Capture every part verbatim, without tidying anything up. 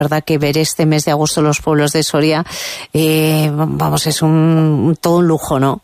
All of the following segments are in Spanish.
verdad que ver este mes de agosto los pueblos de Soria, eh, vamos, es un todo un lujo, ¿no?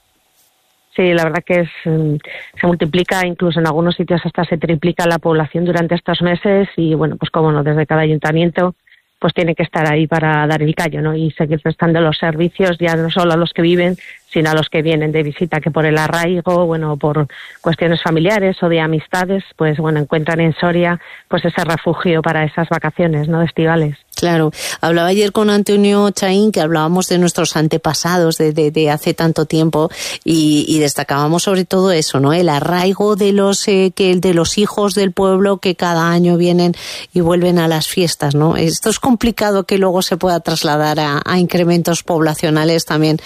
Sí, la verdad que es, se multiplica, incluso en algunos sitios hasta se triplica la población durante estos meses y, bueno, pues como no, desde cada ayuntamiento pues tiene que estar ahí para dar el callo, ¿no? Y seguir prestando los servicios ya no solo a los que viven, sino a los que vienen de visita, que por el arraigo, bueno, por cuestiones familiares o de amistades, pues bueno, encuentran en Soria pues ese refugio para esas vacaciones, ¿no?, estivales. Claro. Hablaba ayer con Antonio Chaín, que hablábamos de nuestros antepasados de, de, de hace tanto tiempo y, y destacábamos sobre todo eso, ¿no? El arraigo de los eh, que de los hijos del pueblo que cada año vienen y vuelven a las fiestas, ¿no? Esto es complicado que luego se pueda trasladar a, a incrementos poblacionales también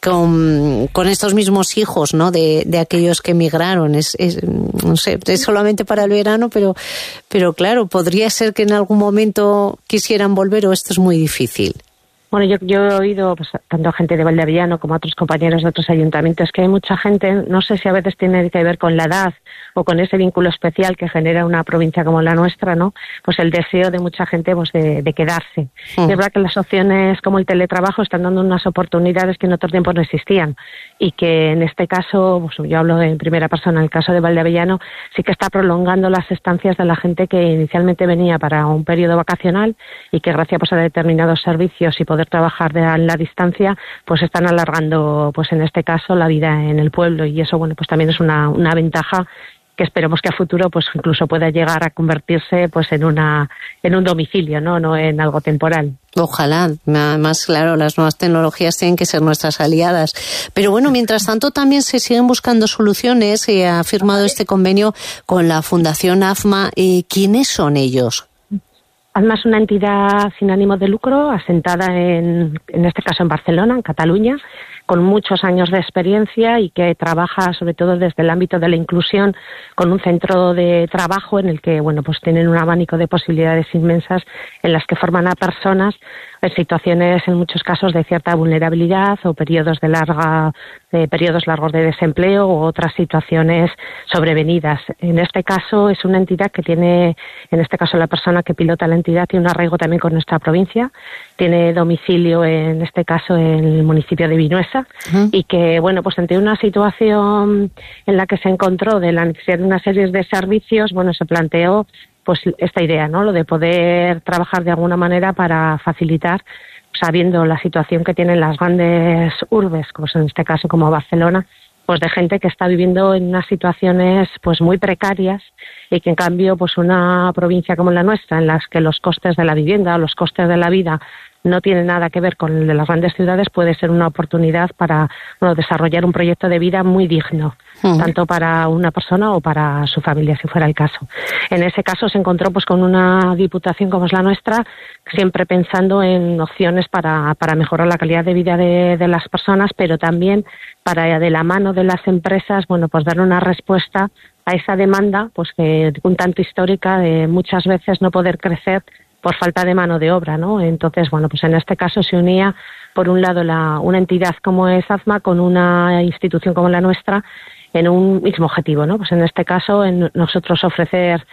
con, con estos mismos hijos, ¿no? De, de aquellos que emigraron. Es, es, no sé, es solamente para el verano, pero, pero claro, podría ser que en algún momento quisieran volver o esto es muy difícil. Bueno, yo, yo he oído, pues, tanto a gente de Valdeavellano como a otros compañeros de otros ayuntamientos, que hay mucha gente, no sé si a veces tiene que ver con la edad o con ese vínculo especial que genera una provincia como la nuestra, ¿no? Pues el deseo de mucha gente, pues, de, de quedarse. Sí. Y es verdad que las opciones como el teletrabajo están dando unas oportunidades que en otros tiempos no existían y que en este caso, pues, yo hablo en primera persona, en el caso de Valdeavellano, sí que está prolongando las estancias de la gente que inicialmente venía para un periodo vacacional y que gracias, pues, a determinados servicios y poder trabajar de a la distancia, pues están alargando, pues en este caso, la vida en el pueblo y eso, bueno, pues también es una, una ventaja que esperemos que a futuro, pues incluso pueda llegar a convertirse, pues en una, en un domicilio, no, no en algo temporal. Ojalá, además, claro, las nuevas tecnologías tienen que ser nuestras aliadas. Pero bueno, mientras tanto también se siguen buscando soluciones. Se ha firmado este convenio con la Fundación AFMA. Eh, ¿Quiénes son ellos? AFMA es una entidad sin ánimo de lucro asentada en, en este caso en Barcelona, en Cataluña, con muchos años de experiencia y que trabaja sobre todo desde el ámbito de la inclusión con un centro de trabajo en el que, bueno, pues tienen un abanico de posibilidades inmensas en las que forman a personas en situaciones en muchos casos de cierta vulnerabilidad o periodos de larga de periodos largos de desempleo u otras situaciones sobrevenidas. En este caso es una entidad que tiene, en este caso la persona que pilota la entidad tiene un arraigo también con nuestra provincia, tiene domicilio en este caso en el municipio de Vinuesa. Uh-huh. Y que, bueno, pues ante una situación en la que se encontró de la necesidad de una serie de servicios, bueno, se planteó pues esta idea, ¿no? Lo de poder trabajar de alguna manera para facilitar, sabiendo la situación que tienen las grandes urbes, como en este caso como Barcelona, pues de gente que está viviendo en unas situaciones pues muy precarias y que en cambio pues una provincia como la nuestra, en las que los costes de la vivienda, los costes de la vida no tiene nada que ver con el de las grandes ciudades, puede ser una oportunidad para, bueno, desarrollar un proyecto de vida muy digno, uh-huh. tanto para una persona o para su familia, si fuera el caso. En ese caso se encontró pues con una diputación como es la nuestra, siempre pensando en opciones para, para mejorar la calidad de vida de, de las personas, pero también para, de la mano de las empresas, bueno, pues dar una respuesta a esa demanda, pues que un tanto histórica de muchas veces no poder crecer por falta de mano de obra, ¿no? Entonces, bueno, pues en este caso se unía, por un lado, la, una entidad como es AFMA con una institución como la nuestra en un mismo objetivo, ¿no? Pues en este caso, en nosotros ofrecer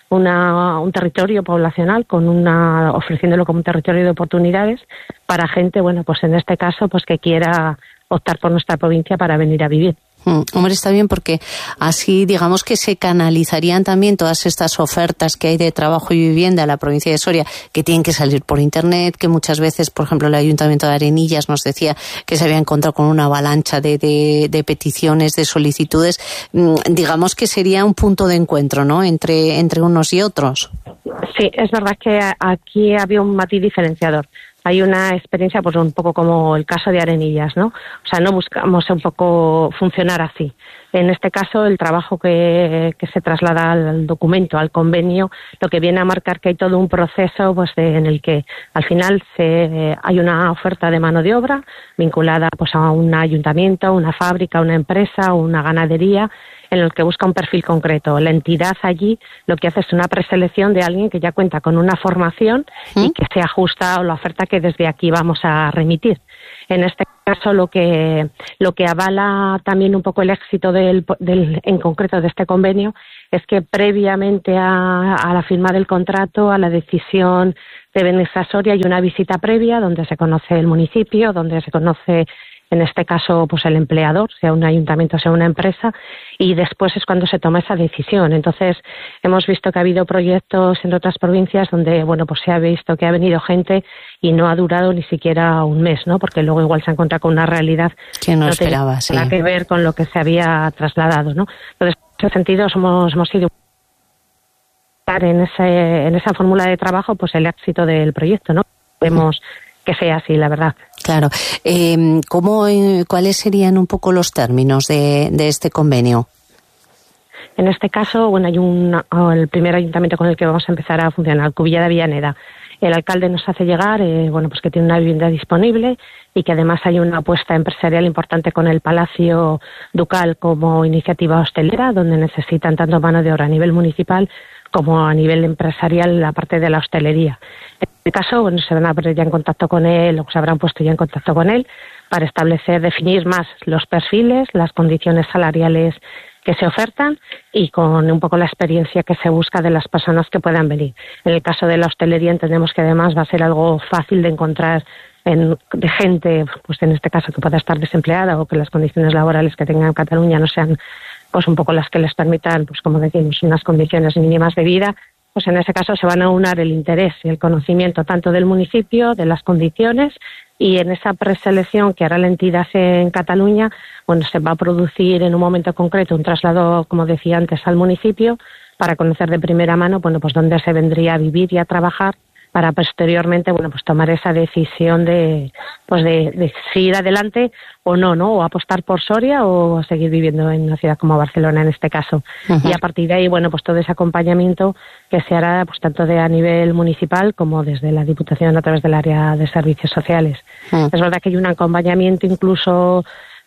una, un territorio poblacional con una, ofreciéndolo como un territorio de oportunidades para gente, bueno, pues en este caso, pues que quiera optar por nuestra provincia para venir a vivir. Mm, hombre, está bien porque así digamos que se canalizarían también todas estas ofertas que hay de trabajo y vivienda en la provincia de Soria, que tienen que salir por internet, que muchas veces, por ejemplo, el Ayuntamiento de Arenillas nos decía que se había encontrado con una avalancha de, de, de peticiones, de solicitudes. Mm, digamos que sería un punto de encuentro, ¿no?, entre, entre unos y otros. Sí, es verdad que aquí había un matiz diferenciador. Hay una experiencia, pues un poco como el caso de Arenillas, ¿no? O sea, no buscamos un poco funcionar así. En este caso, el trabajo que, que se traslada al documento, al convenio, lo que viene a marcar que hay todo un proceso, pues, de, en el que al final se, hay una oferta de mano de obra vinculada, pues, a un ayuntamiento, una fábrica, una empresa, una ganadería, en el que busca un perfil concreto. La entidad allí lo que hace es una preselección de alguien que ya cuenta con una formación ¿Mm? y que se ajusta a la oferta que desde aquí vamos a remitir. En este caso lo que lo que avala también un poco el éxito del, del en concreto de este convenio es que previamente a, a la firma del contrato, a la decisión de venirse a Soria, hay una visita previa donde se conoce el municipio, donde se conoce en este caso pues el empleador, sea un ayuntamiento, sea una empresa, y después es cuando se toma esa decisión. Entonces hemos visto que ha habido proyectos en otras provincias donde bueno pues se ha visto que ha venido gente y no ha durado ni siquiera un mes, ¿no? Porque luego igual se ha encontrado con una realidad que no, no esperaba, sí, nada que ver con lo que se había trasladado, ¿no? Entonces en ese sentido somos hemos sido en ese en esa fórmula de trabajo pues el éxito del proyecto, ¿no? Vemos que sea así, la verdad. Claro. Eh, ¿cómo, ¿Cuáles serían un poco los términos de, de este convenio? En este caso, bueno, hay un el primer ayuntamiento con el que vamos a empezar a funcionar, Cubilla de Avellaneda. El alcalde nos hace llegar, eh, bueno, pues que tiene una vivienda disponible y que además hay una apuesta empresarial importante con el Palacio Ducal como iniciativa hostelera, donde necesitan tanto mano de obra a nivel municipal como a nivel empresarial la parte de la hostelería. En este caso, bueno, se van a poner ya en contacto con él, o se habrán puesto ya en contacto con él para establecer, definir más los perfiles, las condiciones salariales que se ofertan y con un poco la experiencia que se busca de las personas que puedan venir. En el caso de la hostelería entendemos que además va a ser algo fácil de encontrar en, de gente, pues en este caso que pueda estar desempleada o que las condiciones laborales que tenga en Cataluña no sean pues un poco las que les permitan, pues como decimos, unas condiciones mínimas de vida. Pues en ese caso se van a aunar el interés y el conocimiento tanto del municipio, de las condiciones, y en esa preselección que hará la entidad en Cataluña, bueno, se va a producir en un momento concreto un traslado, como decía antes, al municipio para conocer de primera mano, bueno, pues dónde se vendría a vivir y a trabajar para posteriormente, bueno, pues tomar esa decisión de, pues de, de si ir adelante o no, ¿no? O apostar por Soria o seguir viviendo en una ciudad como Barcelona en este caso. Uh-huh. Y a partir de ahí, bueno, pues todo ese acompañamiento que se hará, pues tanto de a nivel municipal como desde la Diputación a través del área de servicios sociales. Uh-huh. Es verdad que hay un acompañamiento incluso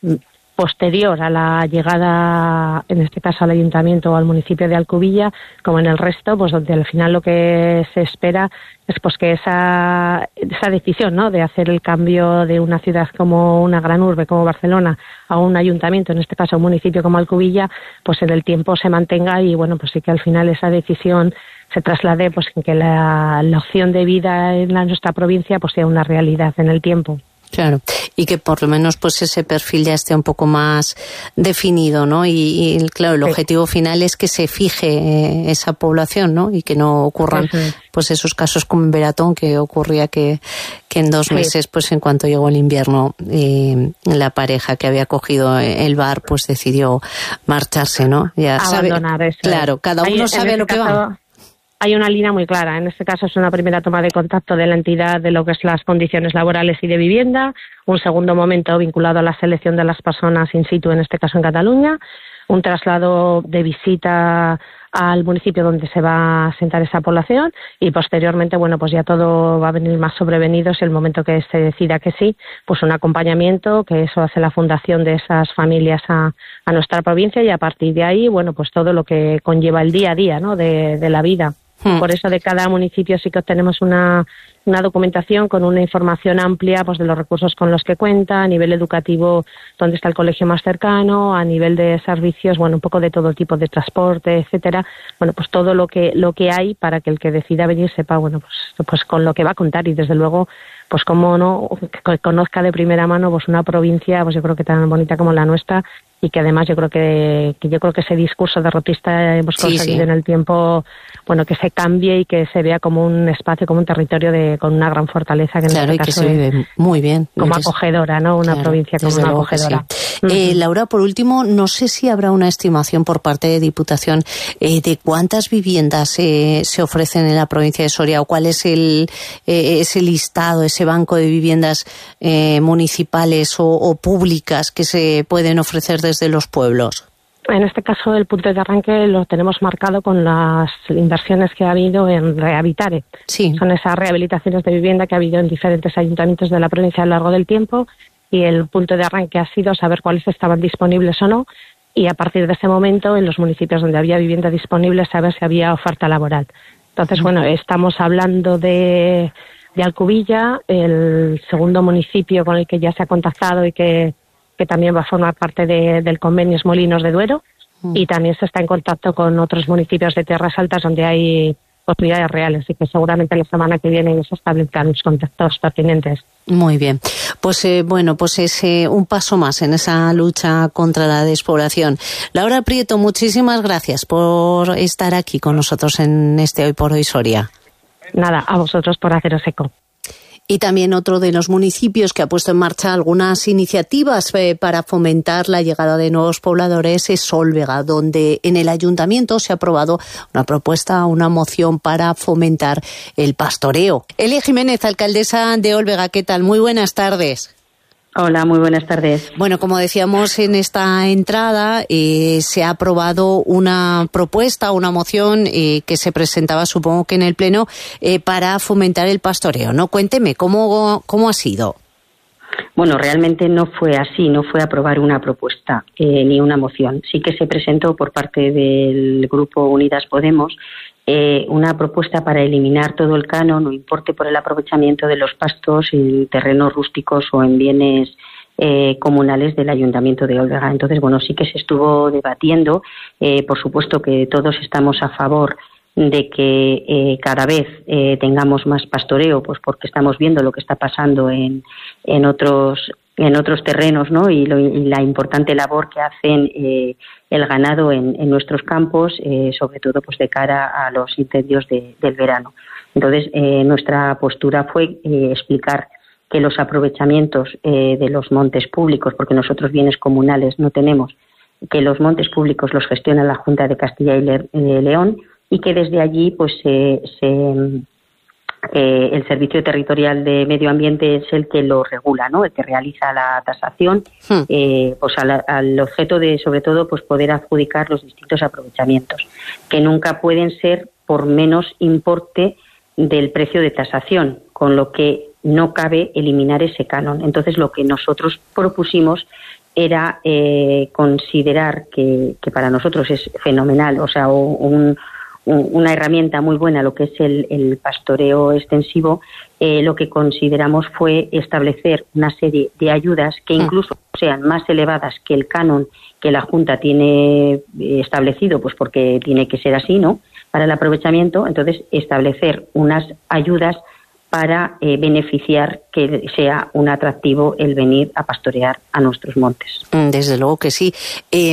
posterior a la llegada, en este caso al ayuntamiento o al municipio de Alcubilla, como en el resto, pues donde al final lo que se espera es pues que esa esa decisión, ¿no?, de hacer el cambio de una ciudad como una gran urbe como Barcelona a un ayuntamiento, en este caso un municipio como Alcubilla, pues en el tiempo se mantenga y bueno, pues sí que al final esa decisión se traslade pues en que la, la opción de vida en la, nuestra provincia pues sea una realidad en el tiempo. Claro, y que por lo menos pues ese perfil ya esté un poco más definido, ¿no? Y, y claro, el sí. objetivo final es que se fije eh, esa población, ¿no? Y que no ocurran sí, sí. pues esos casos como en Beratón, que ocurría que, que en dos sí. meses, pues en cuanto llegó el invierno, eh, la pareja que había cogido el bar pues decidió marcharse, ¿no? Ya abandonar sabe, eso. Claro, cada uno Ahí, sabe a lo que caso... va. Hay una línea muy clara. En este caso es una primera toma de contacto de la entidad de lo que es las condiciones laborales y de vivienda. Un segundo momento vinculado a la selección de las personas in situ, en este caso en Cataluña. Un traslado de visita al municipio donde se va a asentar esa población y posteriormente, bueno, pues ya todo va a venir más sobrevenido si el momento que se decida que sí, pues un acompañamiento, que eso hace la fundación de esas familias a, a nuestra provincia y a partir de ahí, bueno, pues todo lo que conlleva el día a día, ¿no?, de, de la vida. Hmm. Por eso de cada municipio sí que obtenemos una, una documentación con una información amplia pues de los recursos con los que cuenta, a nivel educativo dónde está el colegio más cercano, a nivel de servicios, bueno, un poco de todo tipo de transporte, etcétera. Bueno, pues todo lo que lo que hay para que el que decida venir sepa, bueno, pues pues con lo que va a contar y desde luego pues como no que conozca de primera mano pues una provincia, pues yo creo que tan bonita como la nuestra y que además yo creo que, que yo creo que ese discurso derrotista hemos conseguido sí, sí. en el tiempo, bueno, que se cambie y que se vea como un espacio, como un territorio de con una gran fortaleza que en claro, este y caso que se vive muy bien, como entonces, acogedora, ¿no? Una claro, provincia como una acogedora. Sí. Uh-huh. Eh, Laura, por último, no sé si habrá una estimación por parte de Diputación eh, de cuántas viviendas eh, se ofrecen en la provincia de Soria o cuál es el eh, ese listado, ese banco de viviendas eh, municipales o, o públicas que se pueden ofrecer desde los pueblos. En este caso, el punto de arranque lo tenemos marcado con las inversiones que ha habido en Rehabitare. Sí. Son esas rehabilitaciones de vivienda que ha habido en diferentes ayuntamientos de la provincia a lo largo del tiempo y el punto de arranque ha sido saber cuáles estaban disponibles o no y a partir de ese momento, en los municipios donde había vivienda disponible, saber si había oferta laboral. Entonces, bueno, estamos hablando de de Alcubilla, el segundo municipio con el que ya se ha contactado y que, que también va a formar parte de, del convenio es Molinos de Duero, mm. y también se está en contacto con otros municipios de Tierras Altas donde hay posibilidades reales y que seguramente la semana que viene se establezcan los contactos pertinentes. Muy bien. Pues eh, bueno, pues es eh, un paso más en esa lucha contra la despoblación. Laura Prieto, muchísimas gracias por estar aquí con nosotros en este Hoy por Hoy Soria. Nada, a vosotros por haceros eco. Y también otro de los municipios que ha puesto en marcha algunas iniciativas eh, para fomentar la llegada de nuevos pobladores es Ólvega, donde en el ayuntamiento se ha aprobado una propuesta, una moción para fomentar el pastoreo. Elia Jiménez, alcaldesa de Ólvega, ¿qué tal? Muy buenas tardes. Hola, muy buenas tardes. Bueno, como decíamos en esta entrada, eh, se ha aprobado una propuesta, una moción eh, que se presentaba, supongo que en el Pleno, eh, para fomentar el pastoreo, ¿no? Cuénteme, ¿cómo, cómo ha sido? Bueno, realmente no fue así, no fue aprobar una propuesta eh, ni una moción. Sí que se presentó por parte del Grupo Unidas Podemos eh, una propuesta para eliminar todo el canon o importe por el aprovechamiento de los pastos en terrenos rústicos o en bienes eh, comunales del Ayuntamiento de Ólvega. Entonces, bueno, sí que se estuvo debatiendo. Eh, por supuesto que todos estamos a favor de que eh, cada vez eh, tengamos más pastoreo, pues porque estamos viendo lo que está pasando en, en otros en otros terrenos, ¿no? Y, lo, y la importante labor que hacen eh, el ganado en, en nuestros campos, eh, sobre todo pues de cara a los incendios de, del verano. Entonces, eh, nuestra postura fue eh, explicar que los aprovechamientos eh, de los montes públicos, porque nosotros bienes comunales no tenemos, que los montes públicos los gestiona la Junta de Castilla y Le- eh, León, y que desde allí pues eh, se, eh, el Servicio Territorial de Medio Ambiente es el que lo regula, ¿no? El que realiza la tasación, hmm. eh, pues al, al objeto de, sobre todo, pues poder adjudicar los distintos aprovechamientos, que nunca pueden ser por menos importe del precio de tasación, con lo que no cabe eliminar ese canon. Entonces, lo que nosotros propusimos era eh, considerar que, que para nosotros es fenomenal, o sea, un una herramienta muy buena, lo que es el, el pastoreo extensivo. Eh, lo que consideramos fue establecer una serie de ayudas que incluso sean más elevadas que el canon que la Junta tiene establecido, pues porque tiene que ser así, ¿no?, para el aprovechamiento. Entonces, establecer unas ayudas para eh, beneficiar que sea un atractivo el venir a pastorear a nuestros montes. Desde luego que sí. Eh,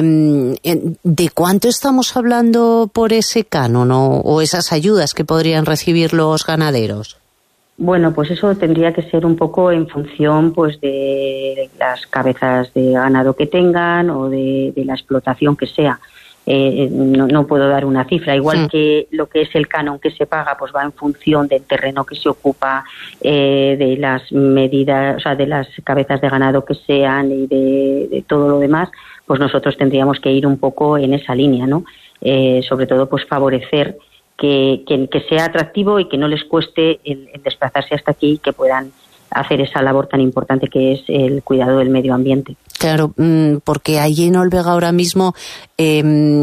¿De cuánto estamos hablando por ese canon o, o esas ayudas que podrían recibir los ganaderos? Bueno, pues eso tendría que ser un poco en función pues de las cabezas de ganado que tengan o de, de la explotación que sea. Eh, no, no puedo dar una cifra, igual sí. que lo que es el canon que se paga pues va en función del terreno que se ocupa, eh, de las medidas, o sea, de las cabezas de ganado que sean y de, de todo lo demás, pues nosotros tendríamos que ir un poco en esa línea, ¿no? Eh, sobre todo pues favorecer que, que, que sea atractivo y que no les cueste el, el desplazarse hasta aquí y que puedan hacer esa labor tan importante que es el cuidado del medio ambiente. Claro, porque allí en Ólvega ahora mismo, eh,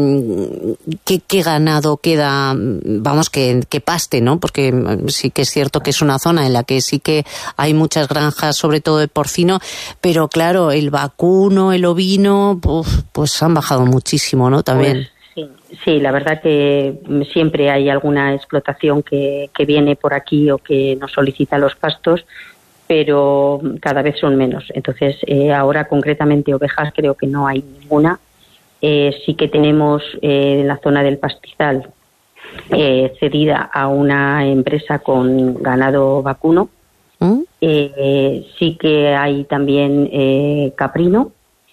¿qué, ¿qué ganado queda? Vamos, que, que paste, ¿no? Porque sí que es cierto que es una zona en la que sí que hay muchas granjas, sobre todo de porcino, pero claro, el vacuno, el ovino, uf, pues han bajado muchísimo, ¿no? También. Pues, sí, sí, la verdad que siempre hay alguna explotación que, que viene por aquí o que nos solicita los pastos, pero cada vez son menos. Entonces, eh, ahora concretamente ovejas creo que no hay ninguna. Eh, sí que tenemos eh, en la zona del pastizal eh, cedida a una empresa con ganado vacuno. ¿Mm? Eh, sí que hay también eh, caprino.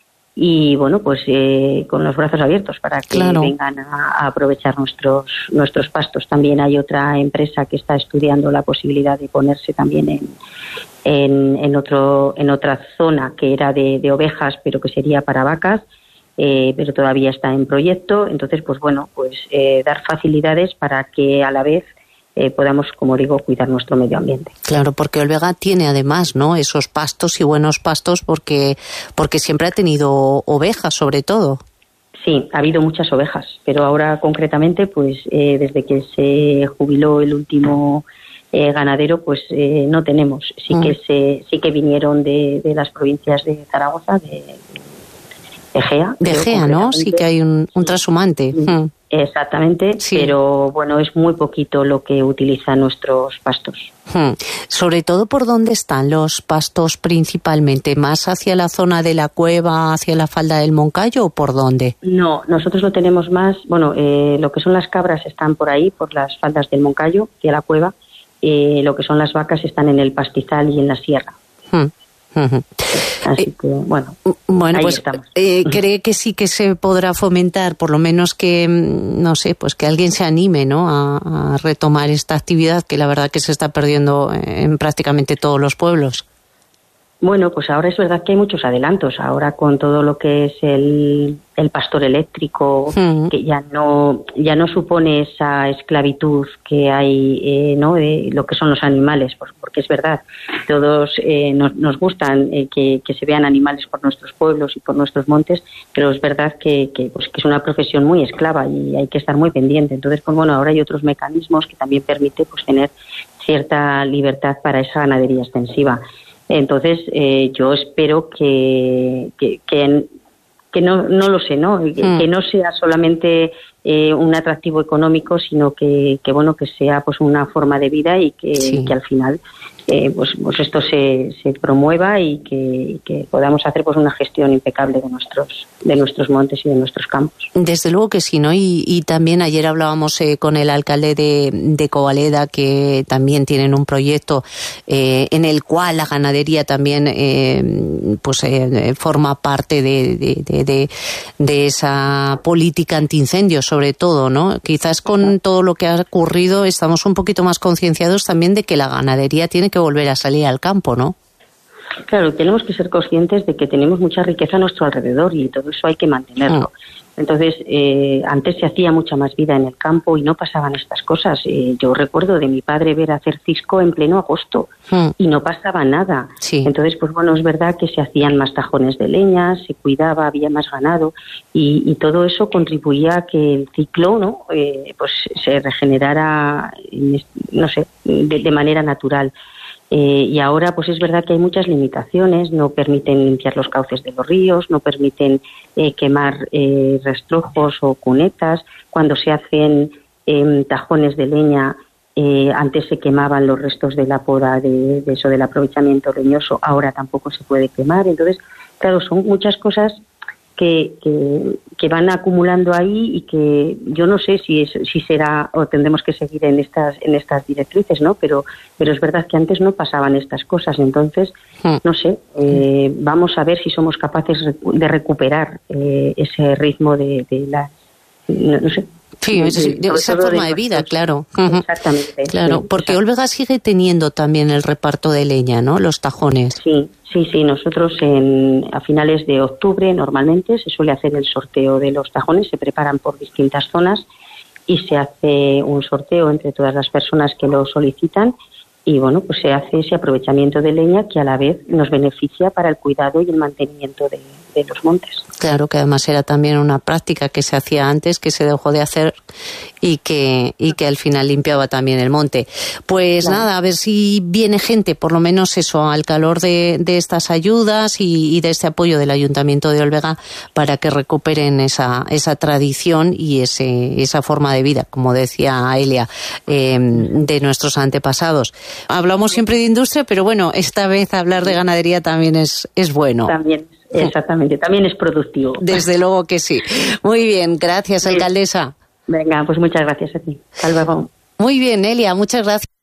Y bueno, pues eh, con los brazos abiertos para que claro. vengan a, a aprovechar nuestros nuestros pastos. También hay otra empresa que está estudiando la posibilidad de ponerse también en en, en otro en otra zona que era de, de ovejas, pero que sería para vacas, eh, pero todavía está en proyecto. Entonces, pues bueno, pues eh, dar facilidades para que a la vez Eh, podamos, como digo, cuidar nuestro medio ambiente. Claro, porque Ólvega tiene además, ¿no?, esos pastos y buenos pastos porque porque siempre ha tenido ovejas, sobre todo. Sí, ha habido muchas ovejas, pero ahora concretamente, pues eh, desde que se jubiló el último eh, ganadero pues eh, no tenemos. Sí mm. que se, sí que vinieron de, de las provincias de Zaragoza, de, de Egea. De Egea, ¿no? Sí que hay un, un trashumante. Sí. Mm. Exactamente, sí. Pero bueno, es muy poquito lo que utilizan nuestros pastos. Hmm. Sobre todo, ¿por dónde están los pastos principalmente? ¿Más hacia la zona de la cueva, hacia la falda del Moncayo o por dónde? No, nosotros lo tenemos más, bueno, eh, lo que son las cabras están por ahí, por las faldas del Moncayo, hacia la cueva, eh, lo que son las vacas están en el pastizal y en la sierra. Hmm. Uh-huh. Así que, bueno, bueno ahí pues estamos. Eh, ¿Cree que sí que se podrá fomentar, por lo menos que, no sé, pues que alguien se anime, ¿no?, a, a retomar esta actividad que la verdad que se está perdiendo en prácticamente todos los pueblos? Bueno, pues ahora es verdad que hay muchos adelantos. Ahora con todo lo que es el, el pastor eléctrico, uh-huh. que ya no ya no supone esa esclavitud que hay, eh, ¿no?, de lo que son los animales, pues, porque es verdad, todos eh, nos, nos gustan eh, que, que se vean animales por nuestros pueblos y por nuestros montes, pero es verdad que, que, pues, que es una profesión muy esclava y hay que estar muy pendiente. Entonces, pues bueno, ahora hay otros mecanismos que también permiten pues tener cierta libertad para esa ganadería extensiva. Entonces, eh, yo espero que, que, que, que no, no lo sé, ¿no? Que, mm. que no sea solamente eh, un atractivo económico, sino que, que, bueno, que sea pues una forma de vida y que, sí. que al final eh, pues, pues esto se, se promueva y que, y que podamos hacer pues una gestión impecable de nuestros de nuestros montes y de nuestros campos. Desde luego que sí, ¿no? Y, y también ayer hablábamos eh, con el alcalde de, de Covaleda, que también tienen un proyecto eh, en el cual la ganadería también eh, pues eh, forma parte de, de, de, de, de esa política antiincendios, sobre todo, ¿no? Quizás con todo lo que ha ocurrido estamos un poquito más concienciados también de que la ganadería tiene que volver a salir al campo, ¿no? Claro, tenemos que ser conscientes de que tenemos mucha riqueza a nuestro alrededor y todo eso hay que mantenerlo. Mm. Entonces, eh, antes se hacía mucha más vida en el campo y no pasaban estas cosas. Eh, yo recuerdo de mi padre ver hacer cisco en pleno agosto mm. y no pasaba nada. Sí. Entonces, pues bueno, es verdad que se hacían más tajones de leña, se cuidaba, había más ganado y, y todo eso contribuía a que el ciclo, ¿no?, eh, pues se regenerara, no sé, de, de manera natural. Eh, y ahora pues es verdad que hay muchas limitaciones, no permiten limpiar los cauces de los ríos, no permiten eh, quemar eh, rastrojos o cunetas. Cuando se hacen eh, tajones de leña, eh, antes se quemaban los restos de la poda de, de eso del aprovechamiento leñoso, ahora tampoco se puede quemar. Entonces, claro, son muchas cosas que, que, que van acumulando ahí y que yo no sé si es, si será o tendremos que seguir en estas en estas directrices, ¿no? Pero pero es verdad que antes no pasaban estas cosas. Entonces, no sé, eh, vamos a ver si somos capaces de recuperar eh, ese ritmo de, de la, no, no sé. Sí, de, de esa forma de, de vida, claro. Exactamente. Claro, sí, porque exacto. Olvega sigue teniendo también el reparto de leña, ¿no? Los tajones. Sí, sí, sí. Nosotros en, a finales de octubre normalmente se suele hacer el sorteo de los tajones, se preparan por distintas zonas y se hace un sorteo entre todas las personas que lo solicitan y bueno, pues se hace ese aprovechamiento de leña que a la vez nos beneficia para el cuidado y el mantenimiento de, de los montes. Claro, que además era también una práctica que se hacía antes, que se dejó de hacer y que y que al final limpiaba también el monte. Pues claro. Nada, a ver si viene gente, por lo menos eso, al calor de, de estas ayudas y, y de este apoyo del Ayuntamiento de Olvega para que recuperen esa esa tradición y ese esa forma de vida, como decía Elia, eh, de nuestros antepasados. Hablamos siempre de industria, pero bueno, esta vez hablar de ganadería también es, es bueno. También, exactamente, también es productivo. Desde luego que sí. Muy bien, gracias, alcaldesa. Venga, pues muchas gracias a ti. Hasta luego. Muy bien, Elia, muchas gracias.